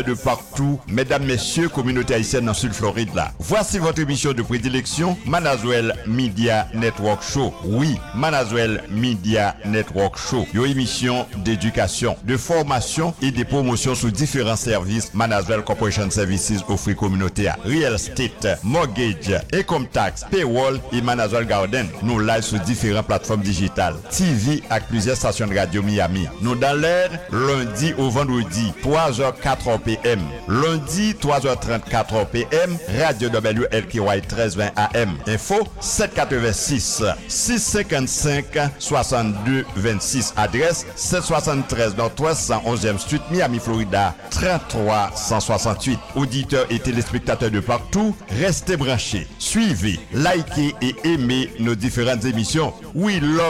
de partout, mesdames, messieurs, communauté haïtienne dans Sud Floride là. Voici votre émission de prédilection, Manazwell Media Network Show. Oui, Manazwell Media Network Show. Une émission d'éducation, de formation et de promotion sur différents services Manazwell Corporation Services offre communauté à Real Estate, Mortgage, Income Tax, Payroll et Manazwell Garden. Nous live sur différentes plateformes digitales, TV avec plusieurs stations de radio Miami. Nous dans l'air lundi au vendredi 3h04 p.m. Lundi 3h34 p.m. Radio WLKY 1320 AM. Info 786 655 62 26. Adresse 773 Northwest 111e Street Miami Florida 33 168. Auditeurs et téléspectateurs de partout, restez branchés. Suivez, likez et aimez nos différentes émissions. We love